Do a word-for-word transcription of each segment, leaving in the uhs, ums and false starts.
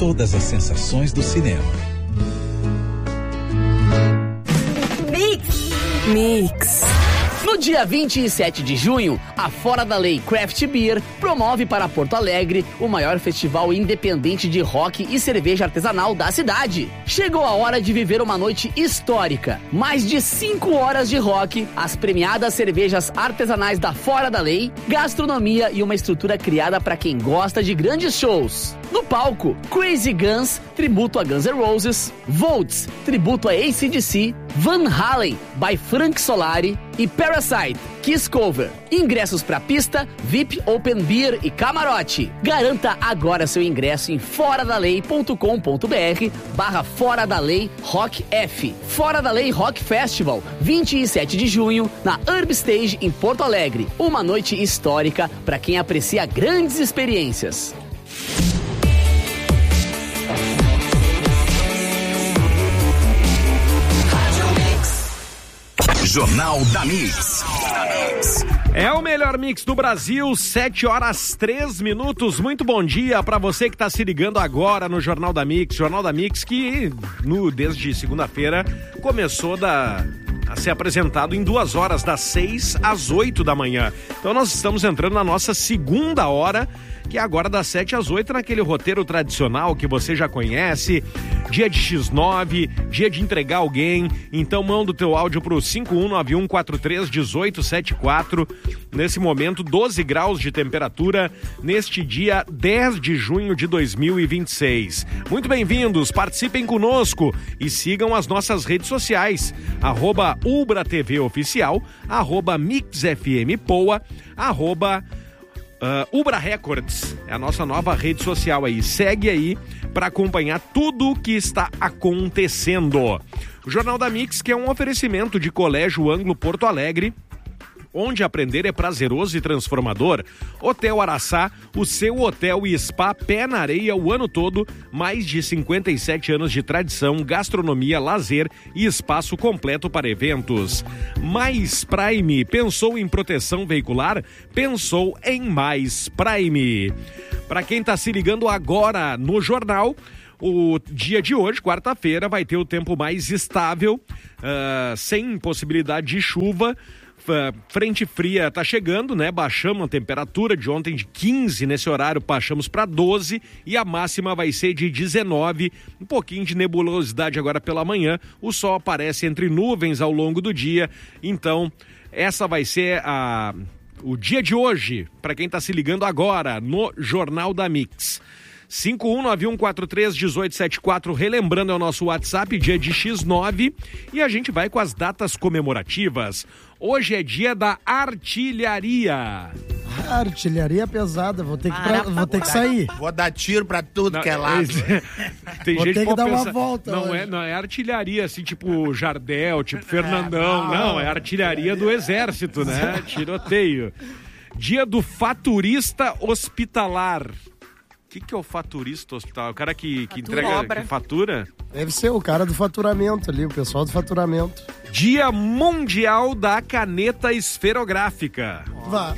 todas as sensações do cinema. Mix. Mix. No dia vinte e sete de junho, a Fora da Lei Craft Beer promove para Porto Alegre o maior festival independente de rock e cerveja artesanal da cidade. Chegou a hora de viver uma noite histórica. Mais de cinco horas de rock, as premiadas cervejas artesanais da Fora da Lei, gastronomia e uma estrutura criada para quem gosta de grandes shows. No palco, Crazy Guns, tributo a Guns N' Roses, Volts, tributo a A C D C, Van Halen, by Frank Solari e Parasite, Kiss Cover. Ingressos para pista, V I P, Open Beer e camarote. Garanta agora seu ingresso em foradalei.com.br barra Fora da Lei Rock F. Fora da Lei Rock Festival, vinte e sete de junho, na Urb Stage em Porto Alegre. Uma noite histórica para quem aprecia grandes experiências. Jornal da Mix. É o melhor mix do Brasil, sete horas três minutos. Muito bom dia para você que está se ligando agora no Jornal da Mix. Jornal da Mix que no, desde segunda-feira começou da, a ser apresentado em duas horas, das seis às oito da manhã. Então nós estamos entrando na nossa segunda hora, que é agora das sete às oito, naquele roteiro tradicional que você já conhece. Dia de xis nove, dia de entregar alguém. Então manda o teu áudio pro cinco um nove um quatro três um oito sete quatro. Nesse momento, doze graus de temperatura, neste dia dez de junho de dois mil e vinte e seis. Muito bem-vindos, participem conosco e sigam as nossas redes sociais. Arroba Ubra T V Oficial, arroba Mix F M Poa, arroba uh, Ubra Records. É a nossa nova rede social aí. Segue aí para acompanhar tudo o que está acontecendo. O Jornal da Mix, que é um oferecimento de Colégio Anglo Porto Alegre, onde aprender é prazeroso e transformador. Hotel Araçá, o seu hotel e spa pé na areia o ano todo, mais de cinquenta e sete anos de tradição, gastronomia, lazer e espaço completo para eventos. Mais Prime, pensou em proteção veicular? Pensou em Mais Prime. Para quem está se ligando agora no jornal, o dia de hoje, quarta-feira, vai ter o tempo mais estável, uh, sem possibilidade de chuva. Frente fria tá chegando, né? Baixamos a temperatura de ontem de quinze, nesse horário baixamos para doze e a máxima vai ser de dezenove. Um pouquinho de nebulosidade agora pela manhã. O sol aparece entre nuvens ao longo do dia. Então, essa vai ser a, o dia de hoje, para quem tá se ligando agora no Jornal da Mix. cinco um nove um quatro três um oito sete quatro, relembrando é o nosso WhatsApp, dia de xis nove, e a gente vai com as datas comemorativas. Hoje é dia da artilharia. Artilharia pesada, vou ter que, pra, vou ter que sair. Vou dar tiro pra tudo Não, que é lado. Tem vou gente ter que dar pensar, uma volta. Não é, não é artilharia, assim, tipo Jardel, tipo Fernandão. Não, é artilharia do exército, né? Tiroteio. Dia do faturista hospitalar. O que, que é o faturista hospitalar? O cara que, que entrega, que fatura? Deve ser o cara do faturamento ali, o pessoal do faturamento. Dia Mundial da Caneta Esferográfica. Vá.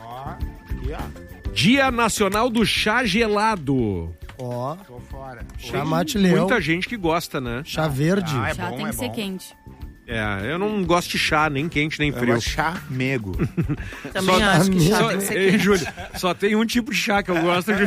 Dia Nacional do Chá Gelado. Ó. Tô fora. Chá mate-leão. Muita gente que gosta, né? Chá verde. Ah, é Chá bom, tem é que ser bom. quente. É, eu não gosto de chá, nem quente, nem frio. Eu chamego. Também Só- acho que chá Só, tem que ser ei, quente. Júlio, só tem um tipo de chá que eu gosto. De...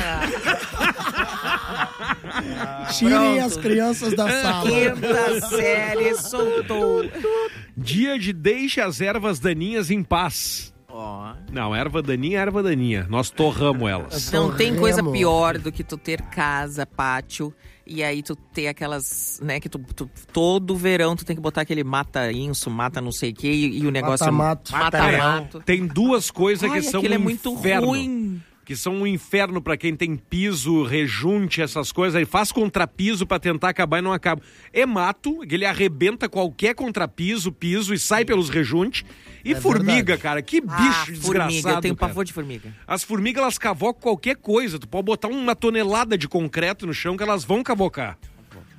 Tirem Pronto. as crianças da sala. Quinta série soltou. Dia de deixe as ervas daninhas em paz. Ó. Não, erva daninha é erva daninha. Nós torramos elas. Não tem Torremo. coisa pior do que tu ter casa, pátio, e aí tu ter aquelas, né, que tu, tu- todo verão tu tem que botar aquele mata-inso, mata não sei o que, e, e o negócio... Mata-mato. Mata-mato. Tem duas coisas Ai, que são aquilo um é muito inferno. ruim. Que são um inferno pra quem tem piso, rejunte, essas coisas. Aí faz contrapiso pra tentar acabar e não acaba. É mato, ele arrebenta qualquer contrapiso, piso e sai pelos rejuntes. E É formiga, verdade. cara, que bicho Ah, desgraçado. formiga, eu tenho cara. pavor de formiga. As formigas, elas cavocam qualquer coisa. Tu pode botar uma tonelada de concreto no chão que elas vão cavocar.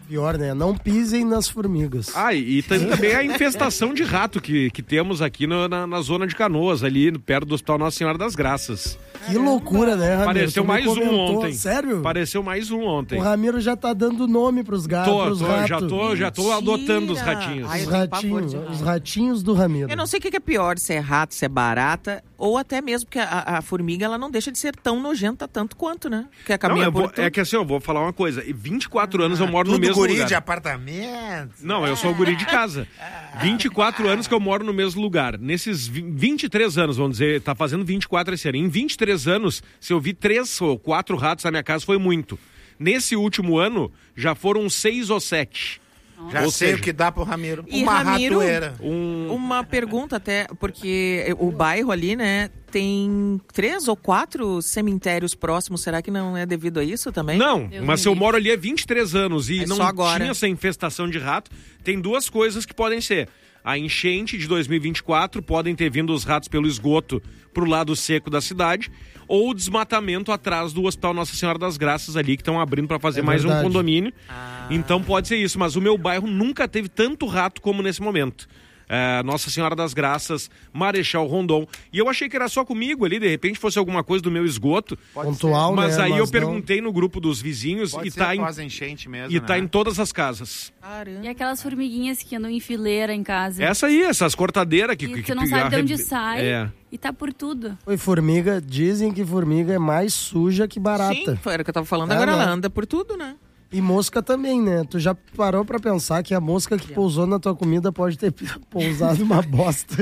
Pior, né? Não pisem nas formigas. Ah, e, e tem também a infestação de rato que, que temos aqui no, na, na zona de Canoas, ali perto do Hospital Nossa Senhora das Graças. Que loucura, né, Ramiro? Apareceu Tu me mais um comentou. ontem. Sério? Apareceu mais um ontem. O Ramiro já tá dando nome pros gatos, Tô, pros tô, ratos. já tô, já tô adotando os ratinhos. Ai, Os eu tenho pavor ratinhos, de rato. os ratinhos do Ramiro. Eu não sei o que é pior, se é rato, se é barata, ou até mesmo porque a, a formiga ela não deixa de ser tão nojenta tanto quanto, né? Porque a Não, caminha eu por vou- tudo. é que assim, eu vou falar uma coisa. E vinte e quatro anos eu moro no Tudo mesmo guri lugar. de apartamento. Não, eu sou o guri de casa. vinte e quatro anos que eu moro no mesmo lugar. Nesses vi- vinte e três anos, vamos dizer, tá fazendo vinte e quatro esse ano. Em vinte e três anos, se eu vi três ou quatro ratos na minha casa, foi muito. Nesse último ano, já foram seis ou sete. Já Ou sei seja, o que dá pro Ramiro. E Uma Ramiro- ratoeira. Um... Uma pergunta até, porque o bairro ali, né, tem três ou quatro cemitérios próximos. Será que não é devido a isso também? Não, Deus mas me se eu livre. moro ali há vinte e três anos e É não só agora. tinha essa infestação de rato, tem duas coisas que podem ser. A enchente de dois mil e vinte e quatro, podem ter vindo os ratos pelo esgoto pro lado seco da cidade, ou o desmatamento atrás do Hospital Nossa Senhora das Graças ali, que estão abrindo para fazer É mais um verdade. condomínio. Então pode ser isso, mas o meu bairro nunca teve tanto rato como nesse momento. É, Nossa Senhora das Graças, Marechal Rondon. E eu achei que era só comigo ali, de repente fosse alguma coisa do meu esgoto. Pontual, Mas né? aí eu não. perguntei no grupo dos vizinhos Pode e ser tá, em, pós-enchente mesmo, e tá né? em todas as casas. Caramba. E aquelas formiguinhas que andam em fileira em casa. Essa aí, essas cortadeiras que... E que você não que sabe de onde arrebe- sai É. e tá por tudo. Oi, formiga, dizem que formiga é mais suja que barata. Sim, foi o que eu tava falando. É, Agora né? ela anda por tudo, né? E mosca também, né? Tu já parou pra pensar que a mosca que pousou na tua comida pode ter pousado uma bosta.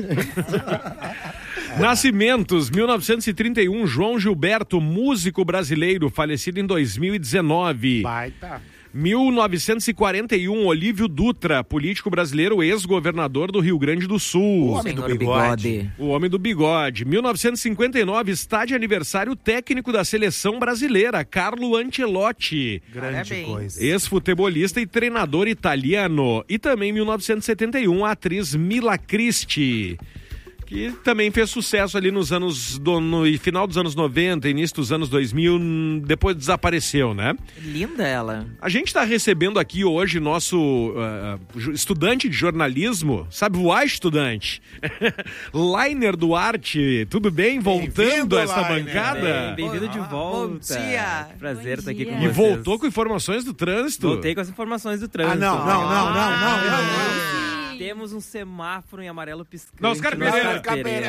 Nascimentos, mil novecentos e trinta e um, João Gilberto, músico brasileiro, falecido em dois mil e dezenove. Baita. mil novecentos e quarenta e um, Olívio Dutra, político brasileiro, ex-governador do Rio Grande do Sul. O homem do Senhor bigode. O homem do bigode. mil novecentos e cinquenta e nove, está de aniversário técnico da seleção brasileira, Carlo Ancelotti. Grande Parabéns. coisa. Ex-futebolista e treinador italiano. E também em mil novecentos e setenta e um, a atriz Mila Christie, que também fez sucesso ali nos anos, do, no final dos anos noventa, início dos anos dois mil, depois desapareceu, né? Linda ela. A gente está recebendo aqui hoje nosso uh, ju- estudante de jornalismo, sabe voar, estudante? Lainer Duarte, tudo bem? Voltando Bem-vindo, a essa Lainer. bancada. Bem-vindo de volta. Bom dia. Prazer Bom estar aqui dia. com E vocês. voltou com informações do trânsito. Voltei com as informações do trânsito. Ah, não, não, não, não, não, não, não. Temos um semáforo em amarelo piscante. Não, Oscar no Pereira. Oscar Pereira.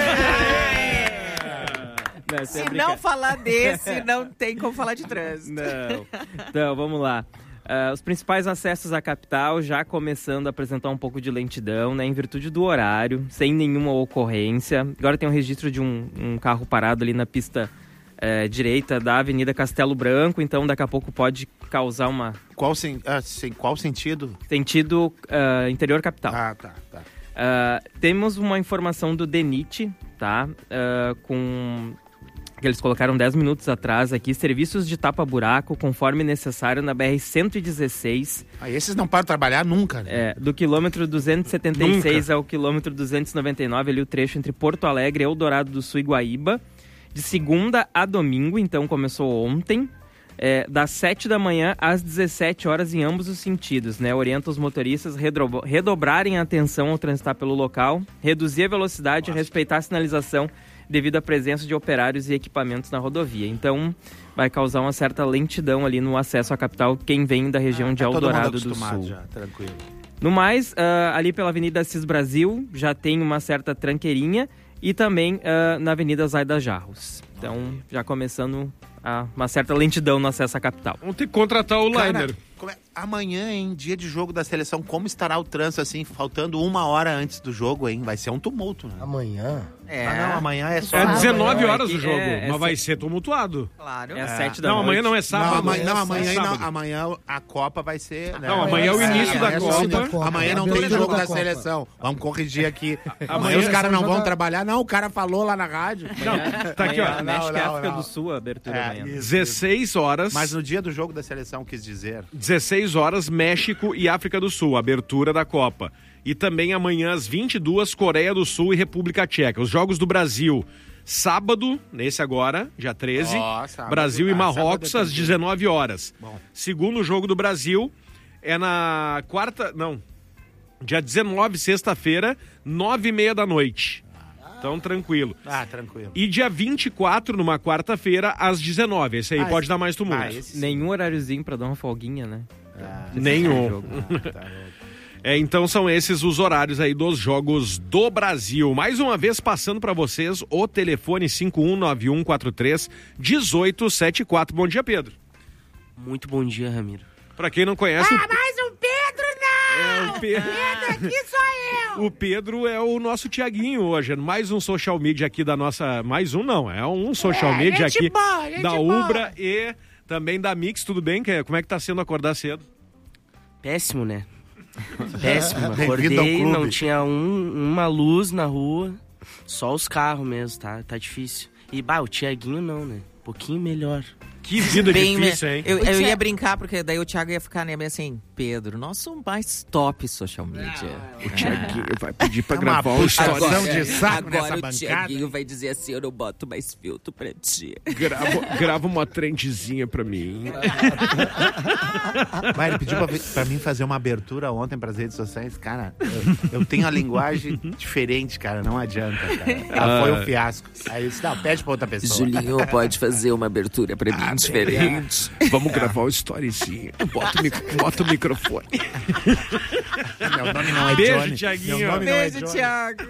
Não, isso é Se não brincadeira. falar desse, não tem como falar de trânsito. Não. Então, vamos lá. Ah, os principais acessos à capital já começando a apresentar um pouco de lentidão, né, em virtude do horário, sem nenhuma ocorrência. Agora tem um registro de um, um carro parado ali na pista eh, direita da Avenida Castelo Branco, então daqui a pouco pode causar uma Qual, sen... ah, sem... Qual sentido? sentido ah, interior capital. Ah, tá, tá. Ah, temos uma informação do DENIT, tá? Ah, com que eles colocaram dez minutos atrás aqui, serviços de tapa-buraco conforme necessário na B R cento e dezesseis, Ah, esses não param de trabalhar nunca, né? é, do quilômetro duzentos e setenta e seis ao quilômetro duzentos e noventa e nove, ali o trecho entre Porto Alegre e Eldorado do Sul e Guaíba, de segunda a domingo, então começou ontem, é, das sete da manhã às dezessete horas em ambos os sentidos, né? Orienta os motoristas a redro- redobrarem a atenção ao transitar pelo local, reduzir a velocidade e respeitar a sinalização devido à presença de operários e equipamentos na rodovia. Então, vai causar uma certa lentidão ali no acesso à capital, quem vem da região de Tá todo mundo Eldorado do acostumado Sul. já, tranquilo. No mais, ah, ali pela Avenida Assis Brasil, já tem uma certa tranqueirinha e também ah, na Avenida Zaida Jarros. Então, já começando a, uma certa lentidão no acesso à capital. Vamos ter que contratar o Cara, Lainer. como é- amanhã, hein, dia de jogo da seleção, como estará o trânsito, assim, faltando uma hora antes do jogo, hein? Vai ser um tumulto, né? Amanhã. É, Ah, não, amanhã é só... É Sábado. dezenove É horas que- o jogo, é- é mas vai se- ser tumultuado. claro. É às sete da Não, noite. amanhã não é Não, sábado. amanhã, não, é amanhã, sábado. não, amanhã a Copa vai ser... Né? Não, amanhã é o início da amanhã é Copa. segunda. Da Copa. Amanhã não É a tem abertura jogo da da Copa. seleção. Vamos corrigir aqui. Amanhã Amanhã os caras não joga- vão trabalhar. Não, o cara falou lá na rádio. Não, tá aqui, ó. Amanhã, México e Não, não, África não. do Sul, a abertura É, amanhã. isso. dezesseis horas. Mas no dia do jogo da seleção, quis dizer. dezesseis horas, México e África do Sul, abertura da Copa. E também amanhã às vinte e duas, Coreia do Sul e República Tcheca. Os jogos do Brasil, sábado, nesse agora, dia treze, Ó, sábado. Brasil e Ah, Marrocos sábado é às dezenove horas. Bom. Segundo jogo do Brasil É na quarta... Não. Dia dezenove, sexta-feira, nove e meia da noite. Então, tranquilo. Ah, tranquilo. E dia vinte e quatro, numa quarta-feira, às dezenove. Esse aí Ah, pode esse... dar mais tumulto. Ah, esse... Nenhum horáriozinho pra dar uma folguinha, né? Ah, Nenhum. ah, tá É, então são esses os horários aí dos jogos do Brasil. Mais uma vez passando para vocês o telefone cinco um nove um quatro três um oito sete quatro. Bom dia, Pedro. Muito bom dia, Ramiro. Para quem não conhece... Ah, mais um Pedro não! É o Pedro. Pedro aqui sou eu! O Pedro é o nosso Tiaguinho hoje. Mais um social media aqui da nossa... Mais um não, é um social É, media gente aqui boa, gente da boa. Ubra e também da Mix. Tudo bem? Como é que tá sendo acordar cedo? Péssimo, né? Péssimo. Bem-vindo ao Acordei, clube. não tinha um, uma luz na rua, só os carros mesmo, tá? Tá difícil. E, bah, o Tiaguinho não, né? Um pouquinho melhor. Que vida Bem, difícil, hein? Eu, O eu Thi- ia brincar, porque daí o Thiago ia ficar né, bem assim, Pedro, nosso mais top social media. O Tiaguinho vai pedir pra É uma gravar o puxação story. de saco agora nessa o bancada. Thiaguinho vai dizer assim, eu não boto mais filtro pra ti. Grava, grava uma trendezinha pra mim. Mas ele pediu pra, pra mim fazer uma abertura ontem pras redes sociais. Cara, eu, eu tenho a linguagem diferente, cara. Não adianta, cara. Ela foi um fiasco. Aí eu disse, não, pede pra outra pessoa. Julinho pode fazer uma abertura pra mim diferente. Vamos gravar o storyzinho. Bota o, mic- bota o microfone. Meu nome não é Beijo, Johnny. Tiaguinho. Meu nome não é Beijo, Johnny. Thiago.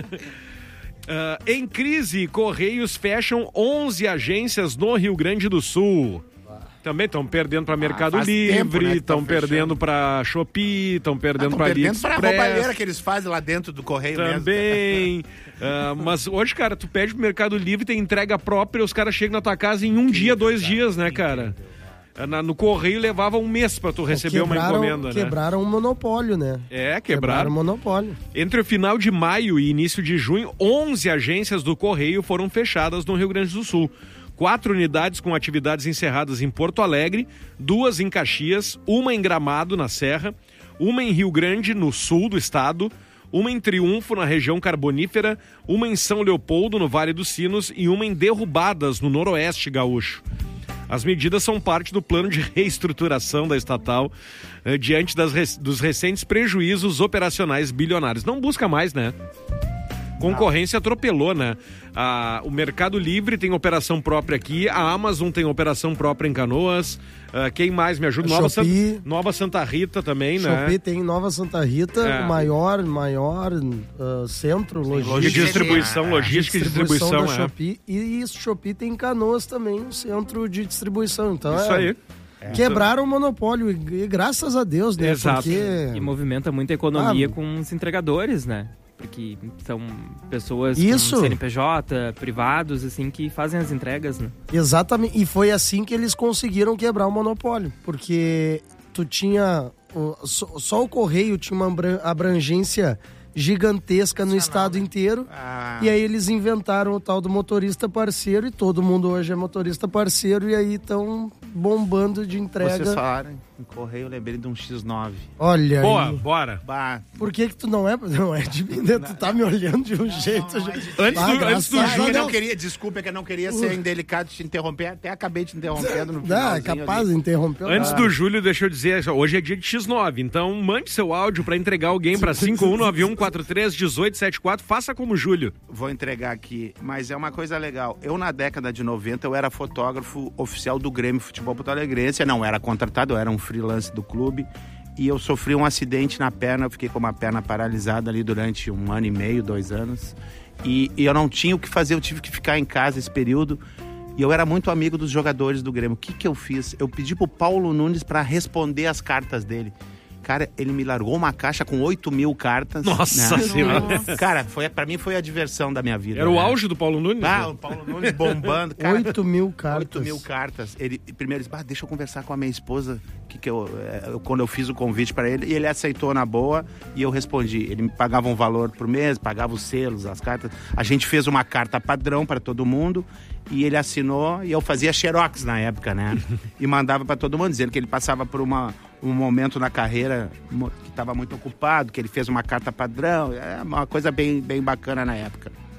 Ah, em crise, Correios fecham onze agências no Rio Grande do Sul. Também estão perdendo para Mercado faz tempo, Livre, né, que estão tão perdendo para Shopee, estão perdendo Estão para perdendo pra roubalheira AliExpress. que eles fazem lá dentro do correio mesmo. Também. Ah, mas hoje, cara, tu pede pro Mercado Livre, tem entrega própria, os caras chegam na tua casa em um dia, dois dias, né, cara? Na- no correio levava um mês pra tu receber uma Quebraram- encomenda, né? Quebraram um monopólio, né? É, Quebraram quebraram. o monopólio. Entre o final de maio e início de junho, onze agências do Correio foram fechadas no Rio Grande do Sul. Quatro unidades com atividades encerradas em Porto Alegre, duas em Caxias, uma em Gramado, na Serra, uma em Rio Grande, no sul do estado, uma em Triunfo, na região carbonífera, uma em São Leopoldo, no Vale dos Sinos, e uma em Derrubadas, no noroeste gaúcho. As medidas são parte do plano de reestruturação da estatal eh, diante das rec- dos recentes prejuízos operacionais bilionários. Não busca mais, né? Concorrência atropelou, né? Ah, o Mercado Livre tem operação própria aqui, a Amazon tem operação própria em Canoas. Ah, quem mais me ajuda? A Nova, Shopee. San- Nova Santa Rita também, né? Shopee tem Nova Santa Rita, É. o maior, maior ah, centro De logístico. distribuição, logística e distribuição, da é. Shopee. E isso, Shopee tem em Canoas também, um centro de distribuição. Então Isso é, aí. Quebraram o monopólio e, e graças a Deus, né? Exato. Porque E movimenta muita economia Ah, com os entregadores, né? Porque são pessoas Isso. com C N P J, privados, assim, que fazem as entregas, né? Exatamente. E foi assim que eles conseguiram quebrar o monopólio. Porque tu tinha. o- Só, só o Correio tinha uma abra- abrangência gigantesca no estado inteiro. Ah, E aí eles inventaram o tal do motorista parceiro. E todo mundo hoje é motorista parceiro. E aí estão bombando de entrega. vocês falaram em correio, eu lembrei de um X nove. Olha Boa, aí. bora. Bah, Por que que tu não é? Não é de mim, né? Tu tá me olhando de um jeito... Antes Ah, do, graças antes do a é Júlio, que eu Deus. não queria, desculpa, é que eu não queria ser indelicado de te interromper, até acabei te interrompendo no Ah, finalzinho capaz ali. de interromper. Antes Ah. do Júlio, deixa eu dizer, hoje é dia de X nove, então mande seu áudio pra entregar alguém pra cinco um nove um quatro três um oito sete quatro, faça como o Júlio. Vou entregar aqui, mas é uma coisa legal. Eu, na década de noventa, eu era fotógrafo oficial do Grêmio Futebol Porto Alegrense. Eu não era contratado, eu era um freelance do clube. E eu sofri um acidente na perna, eu fiquei com uma perna paralisada ali durante um ano e meio, dois anos. E, e eu não tinha o que fazer, eu tive que ficar em casa esse período. E eu era muito amigo dos jogadores do Grêmio. O que que eu fiz? Eu pedi pro Paulo Nunes para responder as cartas dele. Cara, ele me largou uma caixa com oito mil cartas. Nossa né? Senhora. Cara, foi, pra mim foi a diversão da minha vida. Era o né? auge do Paulo Nunes? Ah, o Paulo Nunes bombando. Cara, Oito mil cartas. oito mil cartas. Ele primeiro disse, ah, deixa eu conversar com a minha esposa, que, que eu, é, eu- quando eu fiz o convite para ele, e ele aceitou na boa, e eu respondi. Ele me pagava um valor por mês, pagava os selos, as cartas. A gente fez uma carta padrão para todo mundo, e ele assinou, e eu fazia xerox na época, né? E mandava para todo mundo, dizendo que ele passava por uma, um momento na carreira mo- que estava muito ocupado, que ele fez uma carta padrão. É uma coisa bem, bem bacana na época.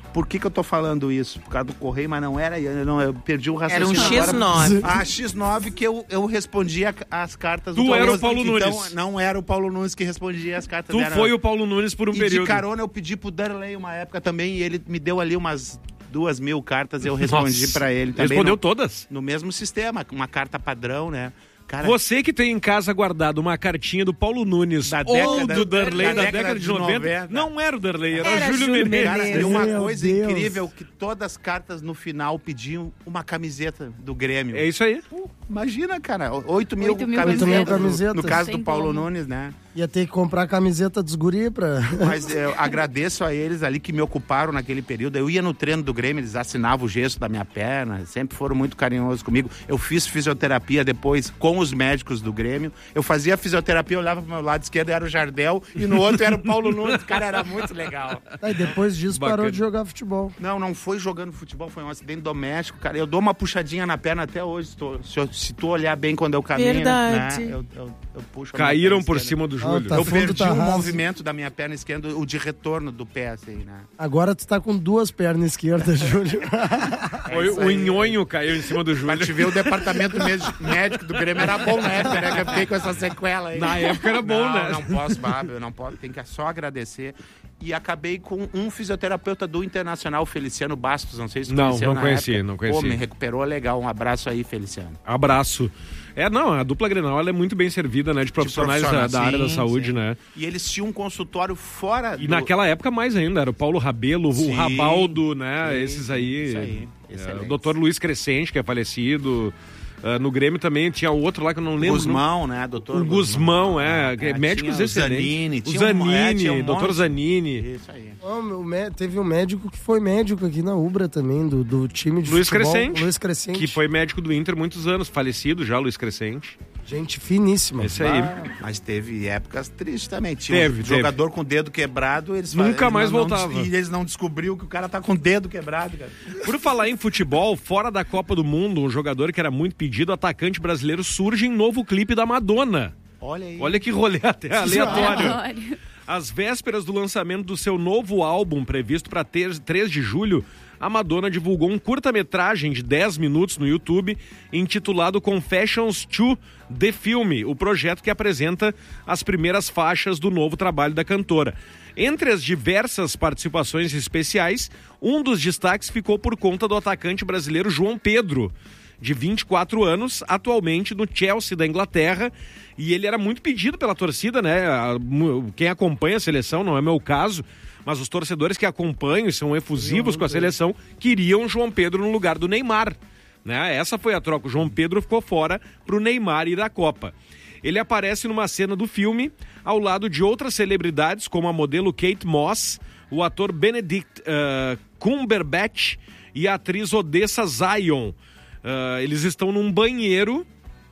Por que que eu tô falando isso? Por causa do correio, mas não era, eu, não, eu perdi o raciocínio. Era um X nove. Agora. Ah, X nove que eu, eu respondia as cartas tu do era o Paulo então, Nunes. Não era o Paulo Nunes que respondia as cartas. Tu era... foi o Paulo Nunes por um e período. de carona eu pedi pro Darley uma época também, e ele me deu ali umas duas mil cartas, eu respondi Nossa. pra ele. Também Respondeu no, todas? No mesmo sistema, uma carta padrão, né? Cara, você que tem em casa guardado uma cartinha do Paulo Nunes da ou década, do Darley da, da década, década de de noventa, noventa, não era o Darley, era, Era o Júlio Júlio Menezes. Cara, tem uma Meu coisa Deus. incrível, que todas as cartas no final pediam uma camiseta do Grêmio. É isso aí. Pô, imagina, cara, oito mil, Oito mil camisetas. camisetas. No, camisetas. no caso Sem do Paulo como. Nunes, né? Ia ter que comprar a camiseta dos guri pra... Mas eu agradeço a eles ali que me ocuparam naquele período. Eu ia no treino do Grêmio, eles assinavam o gesso da minha perna, sempre foram muito carinhosos comigo. Eu fiz fisioterapia depois com os médicos do Grêmio. Eu fazia fisioterapia, eu olhava pro meu lado esquerdo, era o Jardel, e no outro era o Paulo Nunes. Cara, era muito legal. Aí depois disso Bacana. parou de jogar futebol. Não, não foi jogando futebol, foi um acidente doméstico, cara. Eu dou uma puxadinha na perna até hoje. Se tu, se, eu- se tu olhar bem quando eu caminho, Verdade. né? Eu, eu, eu puxo a minha Caíram perna por esquerda. cima do Júlio. tá Eu fundo, perdi tá um raso. movimento da minha perna esquerda, o de retorno do pé, assim, né? Agora tu tá com duas pernas esquerdas, Júlio. Foi isso o aí. nhonho caiu em cima do Pra Júlio. te ver, o departamento médico- médico do Grêmio era bom na época, né? Que eu fiquei com essa sequela aí. Na época era bom, não, né? Não posso, Bárbara, eu não posso. Tem que só agradecer. E acabei com um fisioterapeuta do Internacional, Feliciano Bastos. Não sei se tu Não, conheceu não na conheci, época. não conheci. Pô, me recuperou legal. Um abraço aí, Feliciano. Abraço. É, não, a dupla Grenal ela é muito bem servida, né? De profissionais, da, da área da sim, saúde, sim. né? E eles tinham um consultório fora E do... naquela época mais ainda, era o Paulo Rabelo, Sim, o Rabaldo, né? sim, Esses aí. isso aí, É, excelente. o doutor Luiz Crescente, que é falecido. Ah, no Grêmio também tinha outro lá que eu não lembro. Guzmão, né, doutor? O Guzmão, é. É, médicos tinha o excelentes. Zanini, o tinha um- é, Zanini, tinha um doutor monte. Zanini. Isso aí. Ó, meu mé- teve um médico que foi médico aqui na Ubra também, do, do time de Luiz futebol. Crescente. Luiz Crescente. Que foi médico do Inter muitos anos, falecido já, Luiz Crescente. Gente finíssima. Esse aí. Ah, mas teve épocas tristes também. Tinha Teve, um teve. jogador com o dedo quebrado, eles Nunca eles mais não- não voltava. des- e eles não descobriu que o cara tá com o dedo quebrado, cara. Por falar em futebol, fora da Copa do Mundo, um jogador que era muito pedido, atacante brasileiro, surge em novo clipe da Madonna. Olha aí. Olha que rolê até aleatório. Aleatório. Às vésperas do lançamento do seu novo álbum, previsto para três de julho, a Madonna divulgou um curta-metragem de dez minutos no YouTube, intitulado Confessions to The Film, o projeto que apresenta as primeiras faixas do novo trabalho da cantora. Entre as diversas participações especiais, um dos destaques ficou por conta do atacante brasileiro João Pedro, de vinte e quatro anos, atualmente no Chelsea da Inglaterra, e ele era muito pedido pela torcida, né? A- mu- Quem acompanha a seleção, não é meu caso, mas os torcedores que acompanham e são efusivos com a seleção queriam João Pedro no lugar do Neymar, né? Essa foi a troca. O João Pedro ficou fora para o Neymar ir à Copa. Ele aparece numa cena do filme ao lado de outras celebridades, como a modelo Kate Moss, o ator Benedict uh, Cumberbatch e a atriz Odessa Zion. Uh, eles estão num banheiro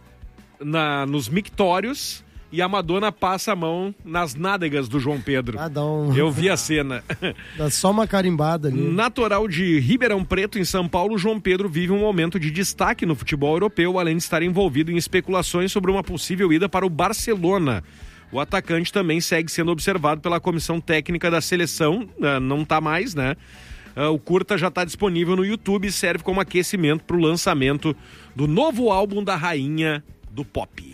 na, nos mictórios e a Madonna passa a mão nas nádegas do João Pedro. Ah, dá, um, Eu vi a cena. dá só uma carimbada ali. Natural de Ribeirão Preto, em São Paulo, João Pedro vive um momento de destaque no futebol europeu, além de estar envolvido em especulações sobre uma possível ida para o Barcelona. O atacante também segue sendo observado pela comissão técnica da seleção, uh, não está mais, né? Uh, o curta já está disponível no YouTube e serve como aquecimento para o lançamento do novo álbum da rainha do pop.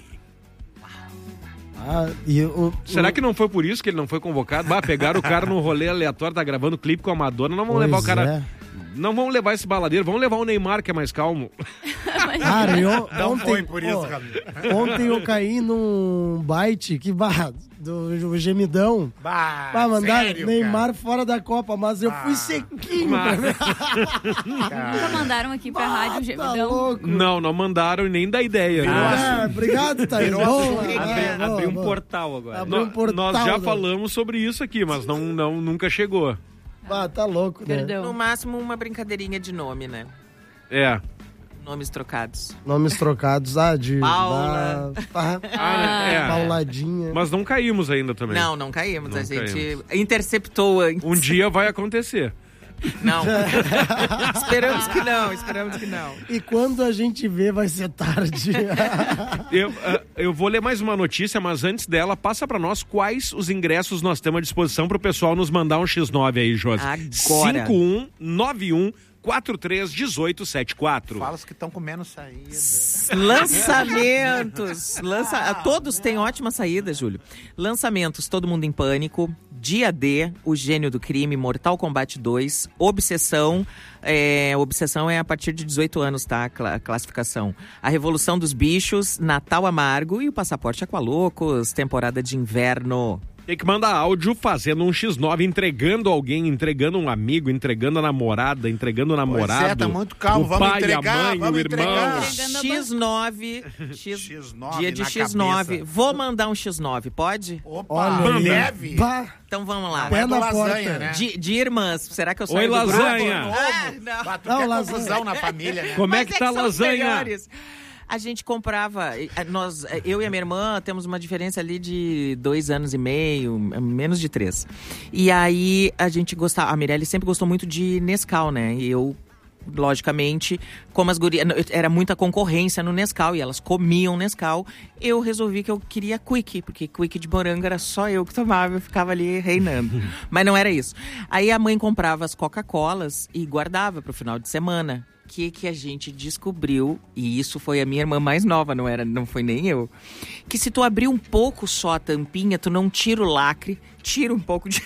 Ah, e o, Será o- que não foi por isso que ele não foi convocado? Bah, pegaram o cara no rolê aleatório, tá gravando clipe com a Madonna, não vão Pois levar o cara... é. Não vão levar esse baladeiro, vão levar o Neymar, que é mais calmo. Cara, eu, Não ontem, foi por isso, ó, Ramiro. ontem eu caí num bite que, bah, do, do gemidão. Bah, Vai mandar sério, Neymar fora da Copa, mas eu fui sequinho. Mas- Nunca mandaram aqui pra rádio o Tá gemidão. louco. Não, não mandaram e nem da ideia. né? Ah, obrigado, Thaís. Boa, Abri, ah, boa, abri um boa. portal agora. Abriu um Nó- portal, Nós já né? falamos sobre isso aqui, mas não, não, nunca chegou. Ah, tá louco, né? Perdão. No máximo, uma brincadeirinha de nome, né? É. Nomes trocados. Nomes trocados, ah, de... Paula. Ah, Ah, é. Pauladinha. Mas não caímos ainda também. Não, não caímos. Não a gente caímos. interceptou antes. Um dia vai acontecer. Não. Esperamos que não, esperamos que não. E quando a gente vê, vai ser tarde. eu, uh, eu vou ler mais uma notícia, mas antes dela, passa pra nós quais os ingressos nós temos à disposição pro pessoal nos mandar um xis nove aí, Josi. Agora. cinco um nove um quatro três um oito sete quatro. Fala os que estão com menos saída. Lançamentos. Lança... Todos têm ótimas saídas, Júlio. Lançamentos, Todo Mundo em Pânico, Dia D, O Gênio do Crime, Mortal Kombat dois, Obsessão. É, Obsessão é a partir de dezoito anos, tá? A classificação. A Revolução dos Bichos, Natal Amargo e o Passaporte Aqualocos, temporada de inverno. Tem que mandar áudio fazendo um xis nove, entregando alguém, entregando um amigo, entregando a namorada, entregando o namorado. Pois é, tá muito calmo, o vamos pai, entregar, a mãe, vamos o irmão. entregar. xis nove, X, xis nove dia de na xis nove. cabeça. Vou mandar um xis nove, pode? Opa, Olha, deve. Bah, Então vamos lá. pé É do na lasanha, porta. né? De, de irmãs, será que eu saio Oi, do grupo? lasanha. Ah, não. Bah, tu Não, quer lasanha. confusão na família, né? Como é Mas que tá a são os lasanha? melhores. A gente comprava, nós, eu e a minha irmã temos uma diferença ali de dois anos e meio, menos de três. E aí a gente gostava, a Mirelle sempre gostou muito de Nescau, né? E eu, logicamente, como as gurias, era muita concorrência no Nescau e elas comiam Nescau, eu resolvi que eu queria Quick, porque Quick de morango era só eu que tomava, eu ficava ali reinando. Mas não era isso. Aí a mãe comprava as Coca-Colas e guardava pro final de semana. O que, que a gente descobriu, e isso foi a minha irmã mais nova, não era, não foi nem eu, que se tu abrir um pouco só a tampinha, tu não tira o lacre, tira um pouco de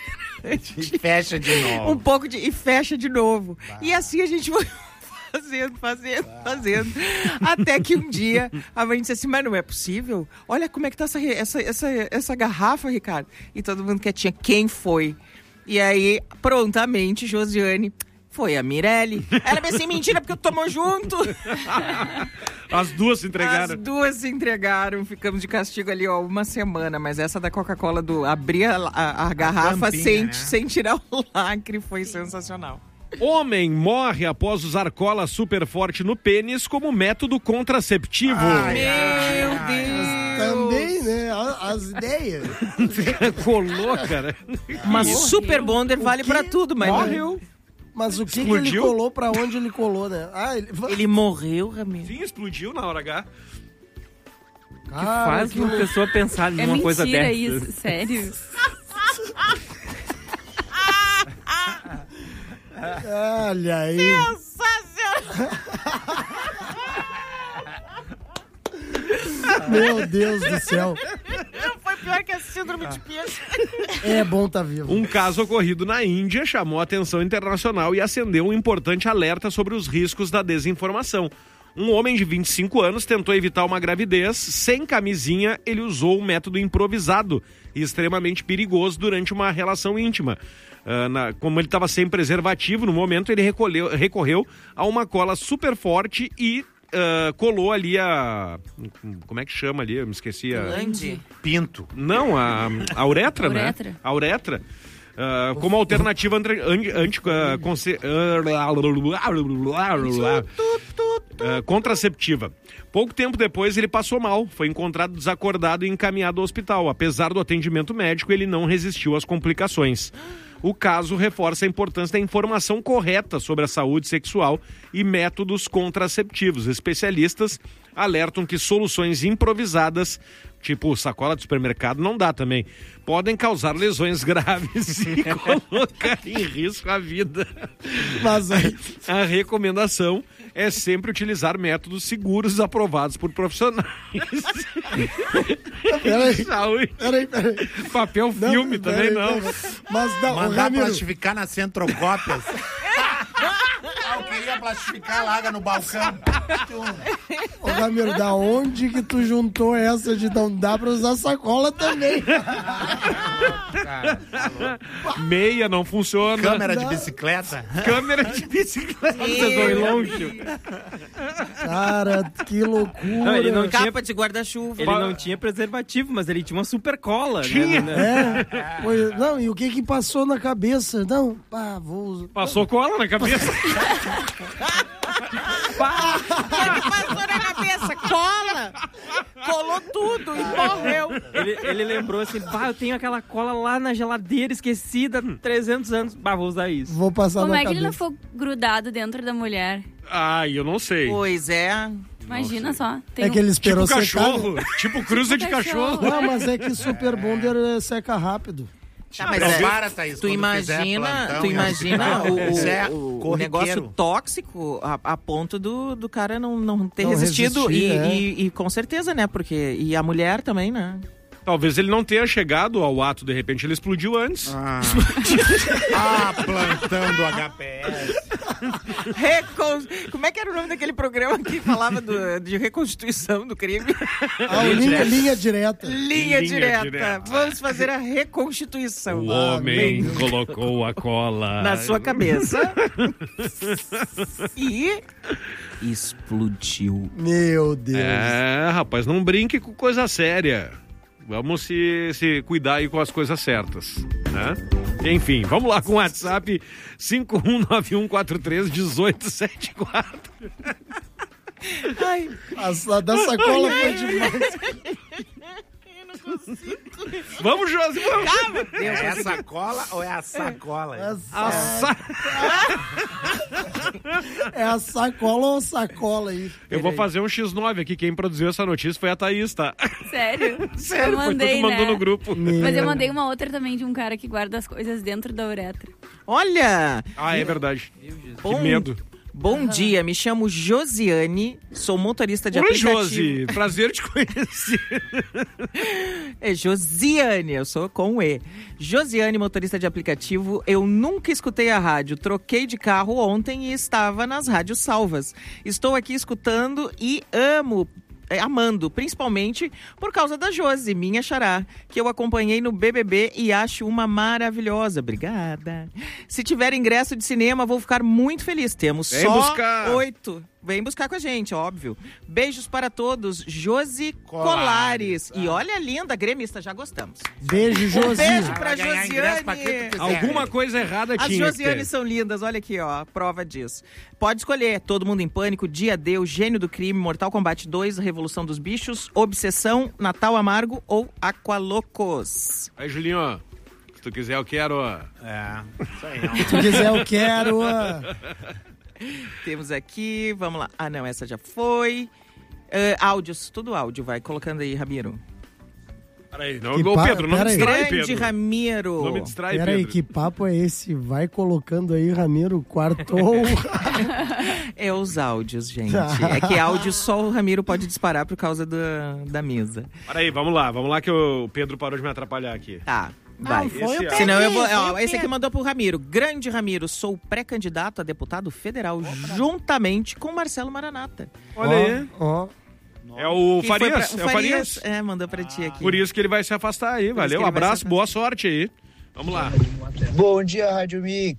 E fecha de novo. um pouco de e fecha de novo. Ah. E assim a gente foi fazendo, fazendo, ah. fazendo. Até que um dia a mãe disse assim, mas não é possível? Olha como é que tá essa, essa, essa, essa garrafa, Ricardo. E todo mundo quietinha, quem foi? E aí, prontamente, Josiane... Foi a Mirelle. Ela me assim, mentira, porque tomou junto. As duas se entregaram. As duas se entregaram. Ficamos de castigo ali, ó, uma semana. Mas essa da Coca-Cola, do abrir a, a, a garrafa tampinha, sem, né? sem tirar o lacre, foi sensacional. Homem morre após usar cola super forte no pênis como método contraceptivo. Ai, Meu ai, Deus! Também, né? As ideias. Colou, cara. Uma super bonder vale pra tudo, mas Morreu. Mas o que, que ele Explodiu? colou, pra onde ele colou, né? Ah, ele... ele morreu, Ramiro. Sim, explodiu na hora H. Que faz uma pessoa pensar É numa coisa mentira dessa. isso, sério. Olha aí. Meu Deus do céu. Foi pior que a síndrome de Pierce. É bom tá vivo. Um caso ocorrido na Índia chamou a atenção internacional e acendeu um importante alerta sobre os riscos da desinformação. Um homem de vinte e cinco anos tentou evitar uma gravidez. Sem camisinha, ele usou um método improvisado e extremamente perigoso durante uma relação íntima. Uh, na, como ele estava sem preservativo, no momento ele recolheu, recorreu a uma cola super forte e uh, colou ali a... Como é que chama ali? Eu me esqueci. A... Glande. Pinto. Não, a, a uretra, né? Uretra. A uretra. Uh, como alternativa anti, anti, uh, conce, uh, uh, contraceptiva. Pouco tempo depois ele passou mal, foi encontrado desacordado e encaminhado ao hospital. Apesar do atendimento médico, ele não resistiu às complicações. O caso reforça a importância da informação correta sobre a saúde sexual e métodos contraceptivos. Especialistas alertam que soluções improvisadas, tipo sacola de supermercado, não dá também, podem causar lesões graves e colocar em risco a vida. Mas aí... A recomendação é sempre utilizar métodos seguros aprovados por profissionais. Peraí, Saúde. peraí, peraí. Papel Não, filme também peraí, não. peraí. Mas não, o Mandar Ramiro... plastificar nas centrocópias. Ah, eu queria plastificar, larga no balcão. Ô, Ramiro, da onde que tu juntou essa de não dá pra usar sacola também? Meia não funciona. Câmera de bicicleta. Câmera de bicicleta. Vocês vão ir longe. Cara, que loucura. Não, ele não tinha, Capa de guarda-chuva. ele não tinha preservativo, mas ele tinha uma super cola. Tinha. Né? É. Foi- não, e o que que passou na cabeça? Não, pá, vou usar. Passou cola na cabeça. O que passou na cabeça? Cola! Para! Colou tudo e morreu. Ele, ele lembrou assim, bah, eu tenho aquela cola lá na geladeira esquecida há trezentos anos. Bah, vou usar isso. Vou passar Como na é que ele cabeça. não ficou grudado dentro da mulher? Ai, eu não sei. Pois é. Imagina só. Tem É que ele esperou Tipo secar. cachorro. Tipo cruza de cachorro. Não, mas é que Super Bonder eh, seca rápido. Tá, mas Não, é, para, Thaís, tu quando imagina, fizer plantão tu em imagina hospital, o, isso é o- o corriqueiro. negócio tóxico a, a ponto do, do cara não, não ter Não resistido. resistir, e, é. e- e com certeza, né? Porque. E a mulher também, né? Talvez ele não tenha chegado ao ato, de repente ele explodiu antes. Ah, ah plantão do H P S. Recon... Como é que era o nome daquele programa que falava do- de reconstituição do crime? Ah, o linha, linha direta. Linha, Linha direta. direta. Vamos fazer a reconstituição. O homem colocou a cola Na sua cabeça. E explodiu. Meu Deus. É, rapaz, não brinque com coisa séria. Vamos se, se cuidar aí com as coisas certas, né? Enfim, vamos lá com o WhatsApp cinco um nove um quatro três um oito sete quatro. Ai, A, a da sacola foi demais. Vamos, Josi, vamos. calma. É a sacola ou é a sacola? É, A sa- é a sacola ou sacola aí? Eu vou fazer um xis nove aqui. Quem produziu essa notícia foi a Thaís, tá? Sério? Sério, eu mandei, foi tu que mandou né? no grupo. Mas eu mandei uma outra também de um cara que guarda as coisas dentro da uretra. Olha, Ah, é verdade. Que Bom- medo. bom dia, me chamo Josiane, sou motorista de Oi, aplicativo. Josi. Prazer te conhecer. É Josiane, eu sou com E. Josiane, motorista de aplicativo, eu nunca escutei a rádio, troquei de carro ontem e estava nas rádios salvas. Estou aqui escutando e amo, é, amando, principalmente por causa da Josi, minha xará, que eu acompanhei no B B B e acho uma maravilhosa. Obrigada. Se tiver ingresso de cinema, vou ficar muito feliz. Temos Vem só buscar. oito. Vem buscar com a gente, óbvio. Beijos para todos. Josi Colares. Colares. E olha, linda, gremista, já gostamos. Beijo, Um Josi. beijo pra Vai ganhar ingresso pra quem tu Josiane. quiser. Alguma coisa errada As tinha que Josianes ter. são lindas, olha aqui, ó, prova disso. Pode escolher Todo Mundo em Pânico, Dia D, O Gênio do Crime, Mortal Kombat dois, Revolução dos Bichos, Obsessão, Natal Amargo ou Aqualocos. Aí, Julinho, se tu quiser, eu quero. É, isso aí. Se tu quiser, eu quero. ah. Temos aqui, vamos lá. Ah, não, essa já foi. Ah, áudios, tudo áudio, vai colocando aí, Ramiro. Peraí, não, Que ô pa- Pedro, não me pera aí. distrai, Grande Pedro. Ramiro. Não me distrai, Pera aí, Pedro. que papo é esse? Vai colocando aí, Ramiro, quartou. É os áudios, gente. É que áudio só o Ramiro pode disparar por causa da, da mesa. Peraí, vamos lá, vamos lá que o Pedro parou de me atrapalhar aqui. Tá, vai. foi o Pedro, Senão eu vou. Ó, esse aqui mandou pro Ramiro. Grande Ramiro, sou pré-candidato a deputado federal juntamente com Marcelo Maranata. Olha aí. Ó, É o Que foi Farias, pra- é o Farias. É, mandou pra ti aqui. Por isso que ele vai se afastar aí, isso valeu, que ele vai abraço, se boa sorte aí. Vamos lá. Bom dia, Rádio Mix.